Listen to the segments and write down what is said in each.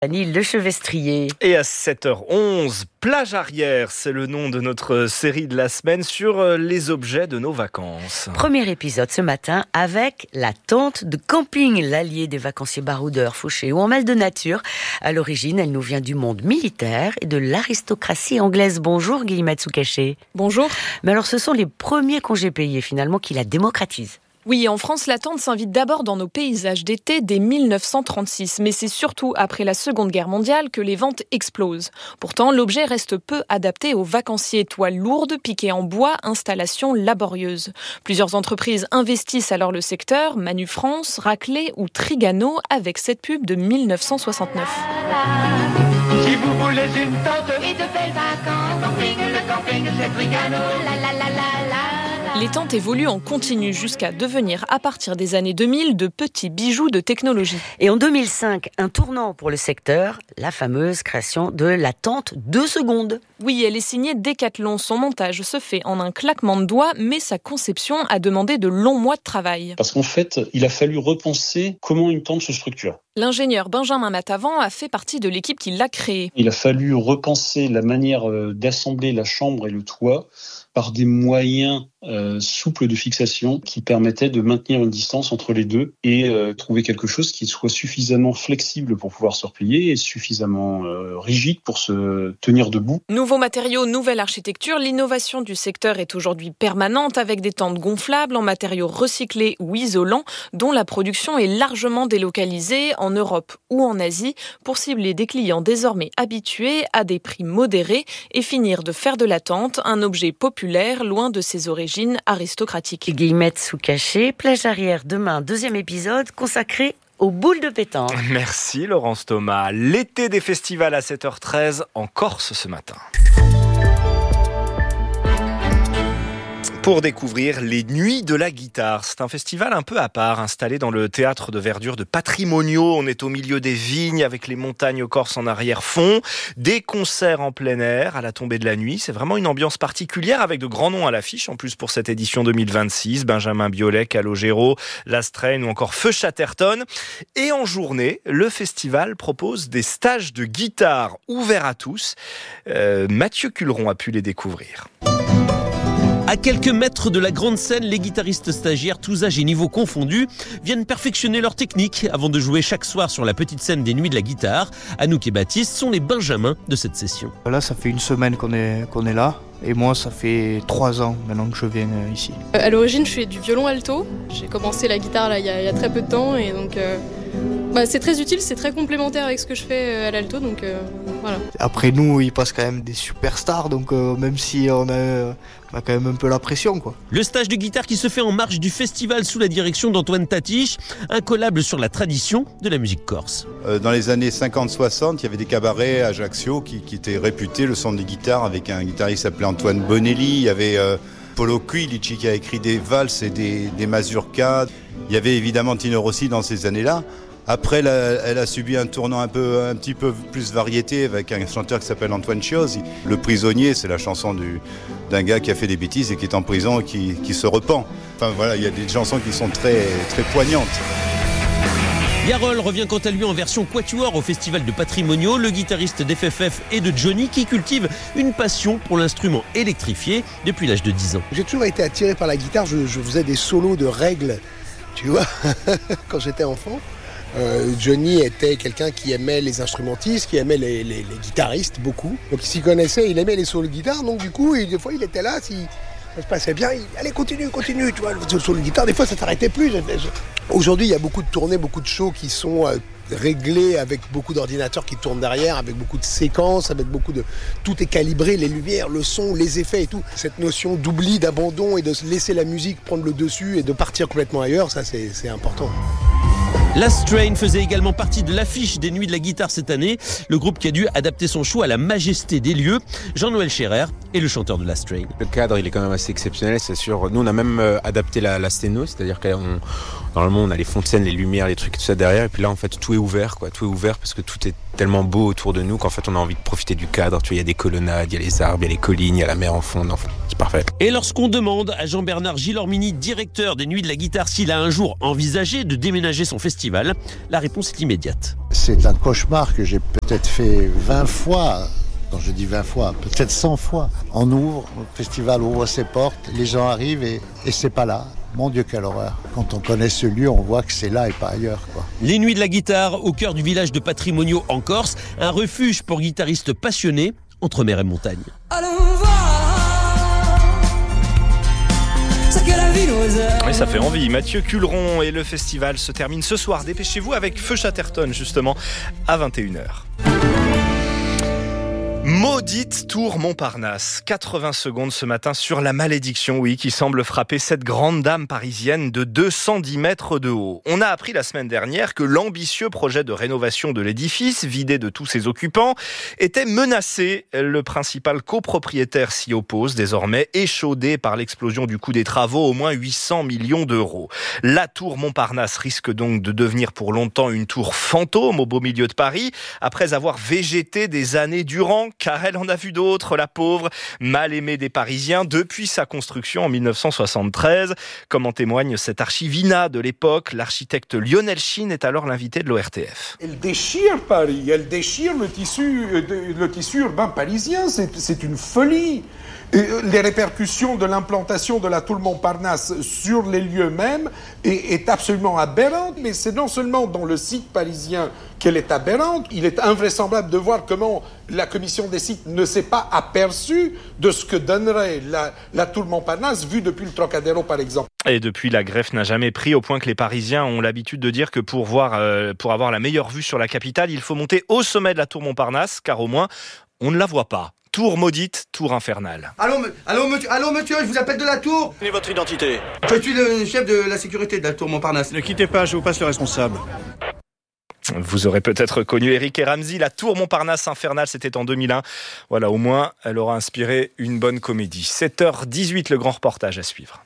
Annie Lechevestrier. Et à 7h11, plage arrière, c'est le nom de notre série de la semaine sur les objets de nos vacances. Premier épisode ce matin avec la tente de camping, l'allié des vacanciers baroudeurs, fauchés ou en mal de nature. À l'origine, elle nous vient du monde militaire et de l'aristocratie anglaise. Bonjour Guillemette Soucaché. Bonjour. Mais alors ce sont les premiers congés payés finalement qui la démocratisent. Oui, en France, la tente s'invite d'abord dans nos paysages d'été dès 1936. Mais c'est surtout après la Seconde Guerre mondiale que les ventes explosent. Pourtant, l'objet reste peu adapté aux vacanciers. Toiles lourdes, piquées en bois, installations laborieuses. Plusieurs entreprises investissent alors le secteur, Manu France, Raclay ou Trigano, avec cette pub de 1969. Si vous voulez une tente et de belles vacances, le camping, c'est Trigano, Les tentes évoluent en continu jusqu'à devenir, à partir des années 2000, de petits bijoux de technologie. Et en 2005, un tournant pour le secteur, la fameuse création de la tente 2 secondes. Oui, elle est signée Decathlon. Son montage se fait en un claquement de doigts, mais sa conception a demandé de longs mois de travail. Parce qu'en fait, il a fallu repenser comment une tente se structure. L'ingénieur Benjamin Matavant a fait partie de l'équipe qui l'a créée. Il a fallu repenser la manière d'assembler la chambre et le toit par des moyens souples de fixation qui permettaient de maintenir une distance entre les deux et trouver quelque chose qui soit suffisamment flexible pour pouvoir se replier et suffisamment rigide pour se tenir debout. Nouveaux matériaux, nouvelle architecture, l'innovation du secteur est aujourd'hui permanente avec des tentes gonflables en matériaux recyclés ou isolants dont la production est largement délocalisée en Europe ou en Asie pour cibler des clients désormais habitués à des prix modérés et finir de faire de la tente un objet populaire loin de ses origines aristocratiques. Guillemette Soucaché, plage arrière demain, 2e épisode consacré aux boules de pétanque. Merci Laurence Thomas. L'été des festivals à 7h13 en Corse ce matin. Pour découvrir les Nuits de la guitare. C'est un festival un peu à part, installé dans le théâtre de verdure de Patrimonio. On est au milieu des vignes avec les montagnes corses en arrière-fond. Des concerts en plein air à la tombée de la nuit. C'est vraiment une ambiance particulière avec de grands noms à l'affiche. En plus pour cette édition 2026, Benjamin Biolay, Calogero, Lastreine ou encore Feu Chatterton. Et en journée, le festival propose des stages de guitare ouverts à tous. Mathieu Culeron a pu les découvrir. À quelques mètres de la grande scène, les guitaristes stagiaires, tous âges et niveaux confondus, viennent perfectionner leur technique avant de jouer chaque soir sur la petite scène des Nuits de la guitare. Anouk et Baptiste sont les benjamins de cette session. Là, ça fait une semaine qu'on est là. Et moi, ça fait 3 ans maintenant que je viens ici. À l'origine, je fais du violon alto. J'ai commencé la guitare là, il y a très peu de temps. Et donc, c'est très utile, c'est très complémentaire avec ce que je fais à l'alto. Donc, voilà. Après nous, il passe quand même des superstars. Donc même si on a quand même un peu la pression, quoi. Le stage de guitare qui se fait en marge du festival sous la direction d'Antoine Tatiche, incollable sur la tradition de la musique corse. Dans les années 50-60, il y avait des cabarets à Ajaccio qui étaient réputés, le son des guitares, avec un guitariste qui s'appelait Antoine Bonelli. Il y avait Polo Quilici qui a écrit des valses et des mazurkas. Il y avait évidemment Tino Rossi dans ces années-là. Après, elle a subi un tournant un petit peu plus variété avec un chanteur qui s'appelle Antoine Chiosi. Le prisonnier, c'est la chanson d'un gars qui a fait des bêtises et qui est en prison et qui se repent. Enfin voilà, il y a des chansons qui sont très, très poignantes. Yarol revient quant à lui en version quatuor au festival de Patrimonio, le guitariste d'FFF et de Johnny qui cultive une passion pour l'instrument électrifié depuis l'âge de 10 ans. J'ai toujours été attiré par la guitare, je faisais des solos de règles, tu vois, quand j'étais enfant. Johnny était quelqu'un qui aimait les instrumentistes, qui aimait les guitaristes beaucoup. Donc il s'y connaissait, il aimait les solos de guitare, donc du coup, des fois il était là, si ça se passait bien, allez continue, tu vois, le solo de guitare, des fois ça s'arrêtait plus. Aujourd'hui il y a beaucoup de tournées, beaucoup de shows qui sont réglés avec beaucoup d'ordinateurs qui tournent derrière, avec beaucoup de séquences, avec beaucoup de... Tout est calibré, les lumières, le son, les effets et tout. Cette notion d'oubli, d'abandon et de laisser la musique prendre le dessus et de partir complètement ailleurs, ça c'est important. Last Train faisait également partie de l'affiche des Nuits de la guitare cette année. Le groupe qui a dû adapter son show à la majesté des lieux. Jean-Noël Scherer est le chanteur de Last Train. Le cadre, il est quand même assez exceptionnel, c'est sûr. Nous, on a même adapté la sténo, c'est-à-dire que normalement, on a les fontaines, les lumières, les trucs, tout ça derrière. Et puis là, en fait, tout est ouvert, quoi. Tout est ouvert parce que tout est tellement beau autour de nous qu'en fait, on a envie de profiter du cadre. Tu vois, il y a des colonnades, il y a les arbres, il y a les collines, il y a la mer en fond. Enfin, c'est parfait. Et lorsqu'on demande à Jean-Bernard Gilormini, directeur des Nuits de la Guitare, s'il a un jour envisagé de déménager son festival, la réponse est immédiate. C'est un cauchemar que j'ai peut-être fait 20 fois. Quand je dis 20 fois, peut-être 100 fois. On ouvre, le festival ouvre ses portes, les gens arrivent et c'est pas là. Mon Dieu, quelle horreur. Quand on connaît ce lieu, on voit que c'est là et pas ailleurs, quoi. Les Nuits de la Guitare, au cœur du village de Patrimonio en Corse, un refuge pour guitaristes passionnés entre mer et montagne. Oui, ça fait envie. Mathieu Culeron et le festival se termine ce soir. Dépêchez-vous avec Feu Chatterton, justement, à 21h. Maudite tour Montparnasse. 80 secondes ce matin sur la malédiction, oui, qui semble frapper cette grande dame parisienne de 210 mètres de haut. On a appris la semaine dernière que l'ambitieux projet de rénovation de l'édifice, vidé de tous ses occupants, était menacé. Le principal copropriétaire s'y oppose, désormais échaudé par l'explosion du coût des travaux, au moins 800 millions d'euros. La tour Montparnasse risque donc de devenir pour longtemps une tour fantôme au beau milieu de Paris, après avoir végété des années durant, car elle en a vu d'autres, la pauvre, mal aimée des Parisiens depuis sa construction en 1973. Comme en témoigne cet archivina de l'époque, l'architecte Lionel Chine est alors l'invité de l'ORTF. Elle déchire Paris, elle déchire le tissu urbain parisien, c'est une folie. Les répercussions de l'implantation de la tour Montparnasse sur les lieux mêmes est absolument aberrante, mais c'est non seulement dans le site parisien qu'elle est aberrante, il est invraisemblable de voir comment la commission des sites ne s'est pas aperçue de ce que donnerait la tour Montparnasse vue depuis le Trocadéro par exemple. Et depuis, la greffe n'a jamais pris, au point que les Parisiens ont l'habitude de dire que pour avoir la meilleure vue sur la capitale, il faut monter au sommet de la tour Montparnasse, car au moins, on ne la voit pas. Tour maudite, tour infernale. Allô, monsieur, je vous appelle de la tour. Quelle est votre identité? Je suis le chef de la sécurité de la tour Montparnasse. Ne quittez pas, je vous passe le responsable. Vous aurez peut-être connu Eric et Ramsey. La tour Montparnasse infernale, c'était en 2001. Voilà, au moins, elle aura inspiré une bonne comédie. 7h18, le grand reportage à suivre.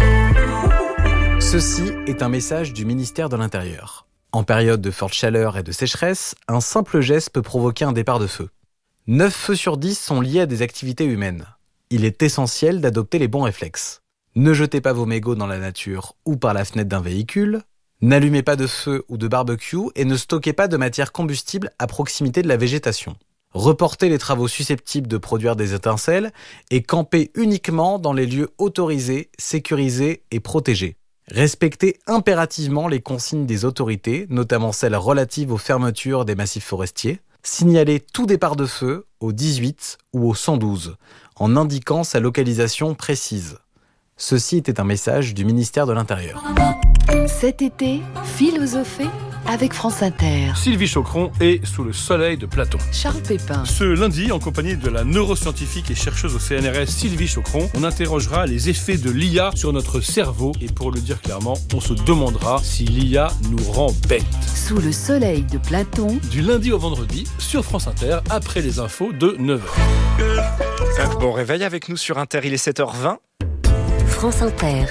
Ceci est un message du ministère de l'Intérieur. En période de forte chaleur et de sécheresse, un simple geste peut provoquer un départ de feu. 9 feux sur 10 sont liés à des activités humaines. Il est essentiel d'adopter les bons réflexes. Ne jetez pas vos mégots dans la nature ou par la fenêtre d'un véhicule. N'allumez pas de feu ou de barbecue et ne stockez pas de matière combustible à proximité de la végétation. Reportez les travaux susceptibles de produire des étincelles et campez uniquement dans les lieux autorisés, sécurisés et protégés. Respectez impérativement les consignes des autorités, notamment celles relatives aux fermetures des massifs forestiers. Signalez tout départ de feu au 18 ou au 112, en indiquant sa localisation précise. Ceci était un message du ministère de l'Intérieur. Cet été, philosophez avec France Inter. Sylvie Chocron est sous le soleil de Platon. Charles Pépin. Ce lundi, en compagnie de la neuroscientifique et chercheuse au CNRS Sylvie Chocron, on interrogera les effets de l'IA sur notre cerveau. Et pour le dire clairement, on se demandera si l'IA nous rend bêtes. Sous le soleil de Platon. Du lundi au vendredi, sur France Inter, après les infos de 9h. Bon réveil avec nous sur Inter, il est 7h20. France Inter.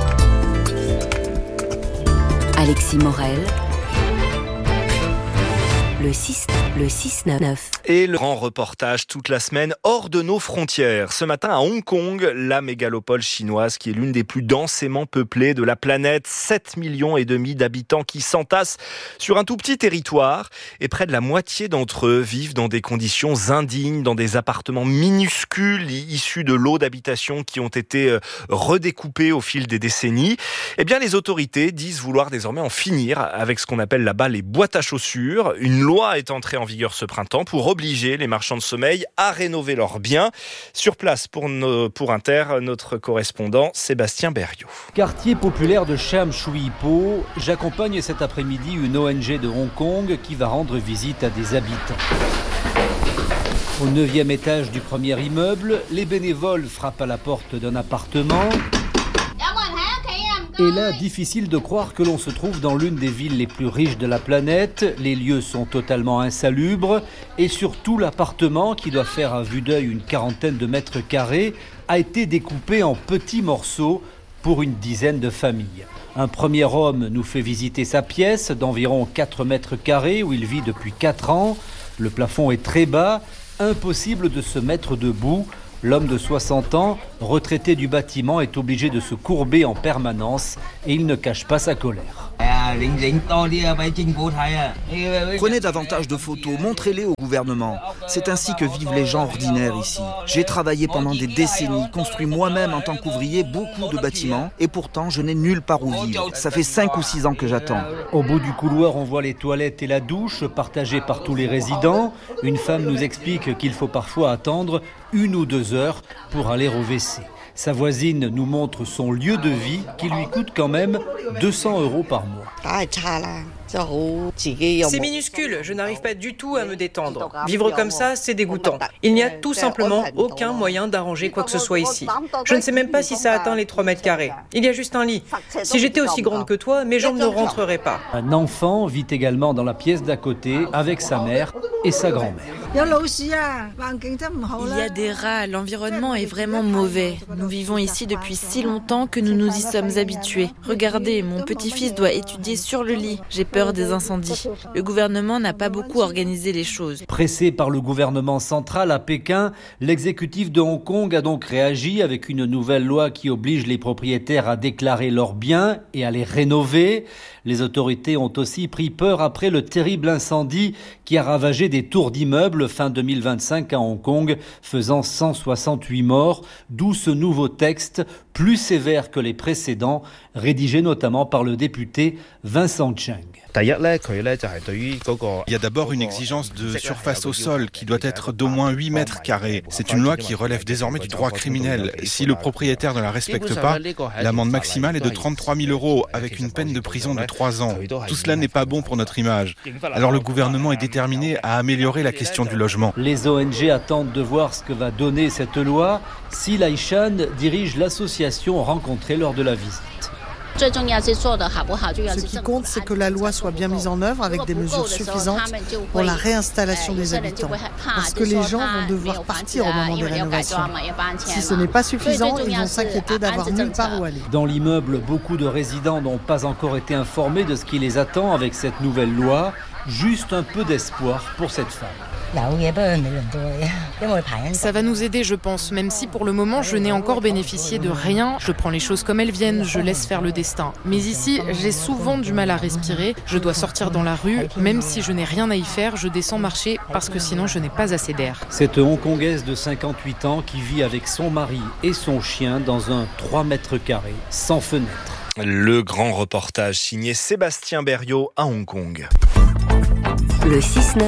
Alexis Morel. Le 6-9. Et le grand reportage toute la semaine hors de nos frontières. Ce matin à Hong Kong, la mégalopole chinoise qui est l'une des plus densément peuplées de la planète. 7,5 millions d'habitants qui s'entassent sur un tout petit territoire. Et près de la moitié d'entre eux vivent dans des conditions indignes, dans des appartements minuscules issus de lots d'habitation qui ont été redécoupés au fil des décennies. Eh bien, les autorités disent vouloir désormais en finir avec ce qu'on appelle là-bas les boîtes à chaussures. Une loi est entrée en vigueur ce printemps pour obliger les marchands de sommeil à rénover leurs biens. Sur place pour Inter, notre correspondant Sébastien Berriot. Quartier populaire de Sham Shui Po, j'accompagne cet après-midi une ONG de Hong Kong qui va rendre visite à des habitants. Au 9e étage du premier immeuble, les bénévoles frappent à la porte d'un appartement. Et là, difficile de croire que l'on se trouve dans l'une des villes les plus riches de la planète. Les lieux sont totalement insalubres et surtout l'appartement, qui doit faire à vue d'œil une quarantaine de mètres carrés, a été découpé en petits morceaux pour une dizaine de familles. Un premier homme nous fait visiter sa pièce d'environ 4 mètres carrés où il vit depuis 4 ans. Le plafond est très bas, impossible de se mettre debout. L'homme de 60 ans, retraité du bâtiment, est obligé de se courber en permanence et il ne cache pas sa colère. Prenez davantage de photos, montrez-les au gouvernement. C'est ainsi que vivent les gens ordinaires ici. J'ai travaillé pendant des décennies, construit moi-même en tant qu'ouvrier beaucoup de bâtiments et pourtant je n'ai nulle part où vivre. Ça fait 5 ou 6 ans que j'attends. Au bout du couloir, on voit les toilettes et la douche partagées par tous les résidents. Une femme nous explique qu'il faut parfois attendre 1 ou 2 heures pour aller au WC. Sa voisine nous montre son lieu de vie qui lui coûte quand même 200 € par mois. C'est minuscule, je n'arrive pas du tout à me détendre. Vivre comme ça, c'est dégoûtant. Il n'y a tout simplement aucun moyen d'arranger quoi que ce soit ici. Je ne sais même pas si ça atteint les 3 mètres carrés. Il y a juste un lit. Si j'étais aussi grande que toi, mes jambes ne rentreraient pas. Un enfant vit également dans la pièce d'à côté avec sa mère et sa grand-mère. Il y a des rats, l'environnement est vraiment mauvais. Nous vivons ici depuis si longtemps que nous nous y sommes habitués. Regardez, mon petit-fils doit étudier sur le lit. J'ai peur des incendies. Le gouvernement n'a pas beaucoup organisé les choses. Pressé par le gouvernement central à Pékin, l'exécutif de Hong Kong a donc réagi avec une nouvelle loi qui oblige les propriétaires à déclarer leurs biens et à les rénover. Les autorités ont aussi pris peur après le terrible incendie qui a ravagé des tours d'immeubles fin 2025 à Hong Kong, faisant 168 morts, d'où ce nouveau texte plus sévère que les précédents, rédigé notamment par le député Vincent Cheng. Il y a d'abord une exigence de surface au sol qui doit être d'au moins 8 mètres carrés. C'est une loi qui relève désormais du droit criminel. Si le propriétaire ne la respecte pas, l'amende maximale est de 33 000 € avec une peine de prison de 3 ans. Tout cela n'est pas bon pour notre image. Alors le gouvernement est déterminé à améliorer la question du logement. Les ONG attendent de voir ce que va donner cette loi. Si Laishan dirige l'association rencontrée lors de la visite. Ce qui compte, c'est que la loi soit bien mise en œuvre avec des mesures suffisantes pour la réinstallation des habitants. Parce que les gens vont devoir partir au moment des rénovations. Si ce n'est pas suffisant, ils vont s'inquiéter d'avoir nulle part où aller. Dans l'immeuble, beaucoup de résidents n'ont pas encore été informés de ce qui les attend avec cette nouvelle loi. Juste un peu d'espoir pour cette femme. Ça va nous aider, je pense, même si pour le moment je n'ai encore bénéficié de rien. Je prends les choses comme elles viennent, je laisse faire le destin. Mais ici, j'ai souvent du mal à respirer. Je dois sortir dans la rue, même si je n'ai rien à y faire, je descends marcher parce que sinon je n'ai pas assez d'air. Cette Hongkongaise de 58 ans qui vit avec son mari et son chien dans un 3 mètres carrés, sans fenêtre. Le grand reportage signé Sébastien Berriot à Hong Kong. Le 6-9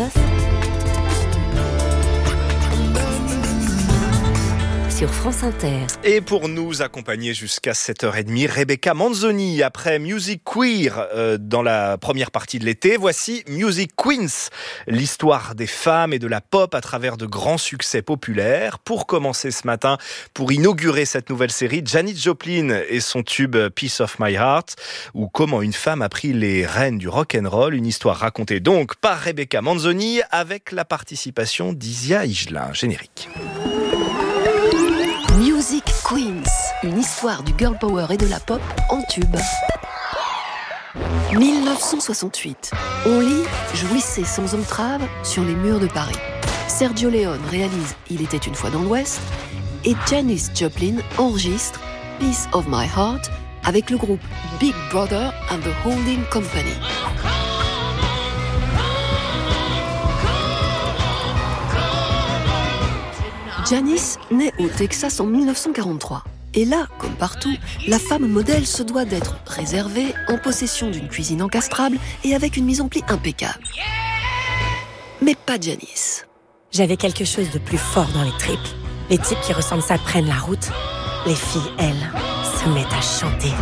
sur France Inter. Et pour nous accompagner jusqu'à 7h30, Rebecca Manzoni. Après Music Queer dans la première partie de l'été, voici Music Queens, l'histoire des femmes et de la pop à travers de grands succès populaires. Pour commencer ce matin, pour inaugurer cette nouvelle série, Janis Joplin et son tube Piece of My Heart, ou comment une femme a pris les rênes du rock'n'roll, une histoire racontée donc par Rebecca Manzoni avec la participation d'Isia Higelin. Générique. Music Queens, une histoire du girl power et de la pop en tube. 1968. On lit « Jouissez sans entrave » sur les murs de Paris. Sergio Leone réalise « Il était une fois dans l'Ouest » et Janis Joplin enregistre « Piece of My Heart » avec le groupe Big Brother and the Holding Company. Janis naît au Texas en 1943. Et là, comme partout, la femme modèle se doit d'être réservée, en possession d'une cuisine encastrable et avec une mise en pli impeccable. Mais pas Janis. J'avais quelque chose de plus fort dans les tripes. Les types qui ressemblent ça prennent la route. Les filles, elles, se mettent à chanter.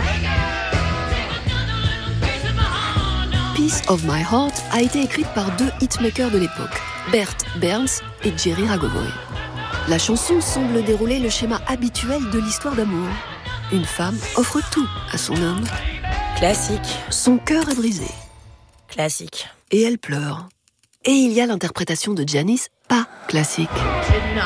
Piece of My Heart a été écrite par 2 hitmakers de l'époque, Bert Berns et Jerry Ragovoy. La chanson semble dérouler le schéma habituel de l'histoire d'amour. Une femme offre tout à son homme. Classique. Son cœur est brisé. Classique. Et elle pleure. Et il y a l'interprétation de Janis, pas classique.